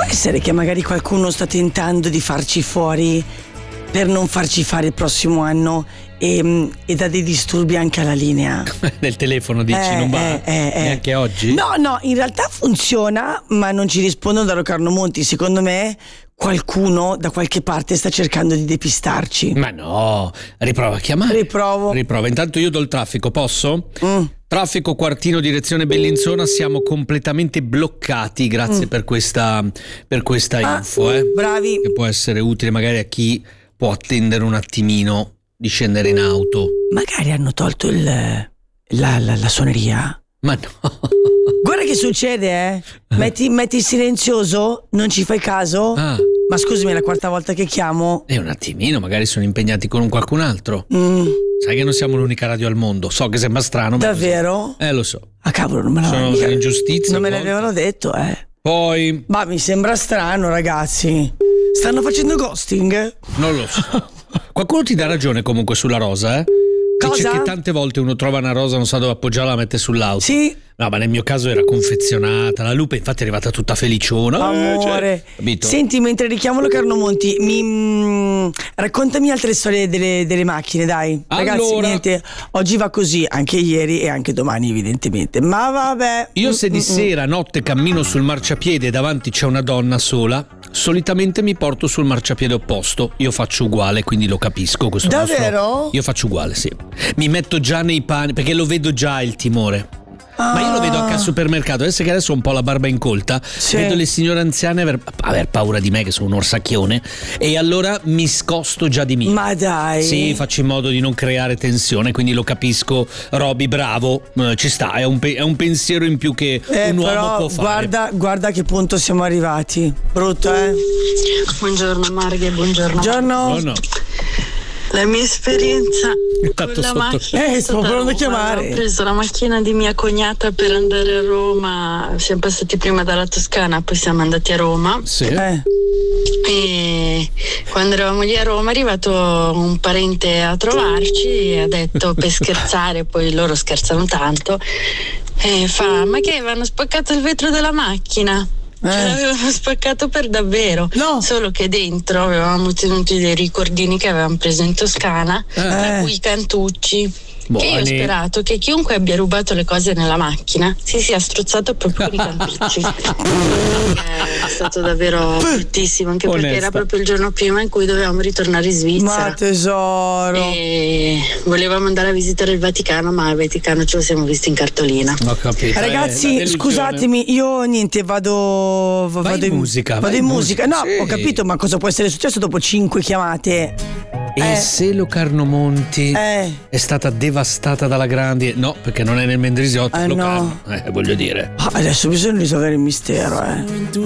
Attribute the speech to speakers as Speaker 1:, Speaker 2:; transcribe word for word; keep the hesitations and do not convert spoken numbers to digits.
Speaker 1: essere che magari qualcuno sta tentando di farci fuori per non farci fare il prossimo anno e, e dà dei disturbi anche alla linea?
Speaker 2: Nel telefono dici,
Speaker 1: Eh,
Speaker 2: non va
Speaker 1: eh, eh, eh.
Speaker 2: neanche oggi?
Speaker 1: No, no, in realtà funziona, ma non ci rispondono da Locarno Monti. Secondo me qualcuno da qualche parte sta cercando di depistarci.
Speaker 2: Ma no, riprova a chiamare.
Speaker 1: Riprovo.
Speaker 2: Riprova. Intanto io do il traffico, posso?
Speaker 1: Mm.
Speaker 2: Traffico Quartino direzione Bellinzona, siamo completamente bloccati. Grazie
Speaker 1: Mm.
Speaker 2: per questa per questa
Speaker 1: Ah,
Speaker 2: info, eh.
Speaker 1: bravi.
Speaker 2: Che può essere utile magari a chi può attendere un attimino di scendere in auto.
Speaker 1: Magari hanno tolto il, la, la, la suoneria.
Speaker 2: Ma no.
Speaker 1: Guarda che succede, eh. Metti, metti il silenzioso, non ci fai caso.
Speaker 2: Ah,
Speaker 1: Ma scusami, è la quarta volta che chiamo.
Speaker 2: e un attimino, magari sono impegnati con un qualcun altro.
Speaker 1: Mm,
Speaker 2: Sai che non siamo l'unica radio al mondo. So che sembra strano, ma
Speaker 1: davvero?
Speaker 2: Eh, lo so.
Speaker 1: Ah, cavolo, non me
Speaker 2: Sono
Speaker 1: l'avevano
Speaker 2: delle ingiustizie.
Speaker 1: Non me
Speaker 2: a volte.
Speaker 1: l'avevano detto, eh.
Speaker 2: Poi
Speaker 1: Ma mi sembra strano, ragazzi. Stanno facendo ghosting?
Speaker 2: non lo so. Qualcuno ti dà ragione comunque sulla rosa, eh? Dice
Speaker 1: Cosa?
Speaker 2: che tante volte uno trova una rosa, non sa dove appoggiarla, la mette sull'auto.
Speaker 1: Sì,
Speaker 2: No, ma nel mio caso era confezionata. La lupa infatti è arrivata tutta feliciona. Eh,
Speaker 1: amore.
Speaker 2: cioè, capito?
Speaker 1: Senti, mentre richiamo Locarno Monti, mi mm, raccontami altre storie delle, delle macchine, dai. Ragazzi,
Speaker 2: Allora.
Speaker 1: niente, oggi va così, anche ieri e anche domani, evidentemente. Ma vabbè.
Speaker 2: Io se di
Speaker 1: Mm, mm, mm.
Speaker 2: sera notte cammino sul marciapiede e davanti c'è una donna sola, solitamente mi porto sul marciapiede opposto. Io faccio uguale, quindi lo capisco questo
Speaker 1: Davvero?
Speaker 2: nostro- Io faccio uguale, sì. Mi metto già nei panni, perché lo vedo già il timore. Ma io lo vedo anche al supermercato, adesso che adesso ho un po' la barba incolta,
Speaker 1: Sì.
Speaker 2: vedo le signore anziane aver, aver paura di me che sono un orsacchione e allora mi scosto già di me.
Speaker 1: Ma dai.
Speaker 2: Sì, faccio in modo di non creare tensione, quindi lo capisco. Roby, bravo, eh, ci sta, è un, pe- è un pensiero in più che
Speaker 1: Eh,
Speaker 2: un uomo
Speaker 1: però
Speaker 2: può fare.
Speaker 1: guarda, guarda a che punto siamo arrivati. Brutto, eh?
Speaker 3: Buongiorno Marghe, buongiorno.
Speaker 1: Buongiorno.
Speaker 2: No, no.
Speaker 3: La mia esperienza con
Speaker 2: Tanto
Speaker 3: la
Speaker 2: sotto-
Speaker 3: macchina
Speaker 1: Eh,
Speaker 3: è
Speaker 1: stavo
Speaker 3: stata
Speaker 1: provando a
Speaker 3: Roma.
Speaker 1: chiamare.
Speaker 3: Ho preso la macchina di mia cognata per andare a Roma. Siamo passati prima dalla Toscana, poi siamo andati a Roma.
Speaker 2: Sì.
Speaker 1: Eh.
Speaker 3: E quando eravamo lì a Roma è arrivato un parente a trovarci e ha detto per scherzare, poi loro scherzano tanto, e fa: ma che avevano spaccato il vetro della macchina?
Speaker 1: Eh.
Speaker 3: Ce l'avevano spaccato per davvero,
Speaker 1: No.
Speaker 3: solo che dentro avevamo tenuto dei ricordini che avevamo preso in Toscana, tra
Speaker 1: Eh.
Speaker 3: cui i cantucci. Che io ho
Speaker 2: Buoni.
Speaker 3: sperato che chiunque abbia rubato le cose nella macchina si sia strozzato proprio con i cantucci. È stato davvero bruttissimo, anche perché
Speaker 2: Onesta.
Speaker 3: era proprio il giorno prima in cui dovevamo ritornare in
Speaker 1: Ma
Speaker 3: Svizzera.
Speaker 1: tesoro.
Speaker 3: E volevamo andare a visitare il Vaticano, ma al Vaticano ce lo siamo visti in cartolina.
Speaker 2: Ho capito.
Speaker 1: Ragazzi,
Speaker 2: Eh, la delusione.
Speaker 1: scusatemi, io niente, vado. v-
Speaker 2: Vai
Speaker 1: vado
Speaker 2: in musica,
Speaker 1: Vado
Speaker 2: vai
Speaker 1: in
Speaker 2: in
Speaker 1: musica.
Speaker 2: musica,
Speaker 1: No,
Speaker 2: sì.
Speaker 1: ho capito, ma cosa può essere successo dopo cinque chiamate?
Speaker 2: E
Speaker 1: Eh.
Speaker 2: se Locarno Monti
Speaker 1: Eh.
Speaker 2: è stata devastata dalla grande? No, perché non è nel Mendrisiotto,
Speaker 1: Eh,
Speaker 2: Locarno. Eh, voglio dire.
Speaker 1: Ah, adesso bisogna risolvere il mistero, eh.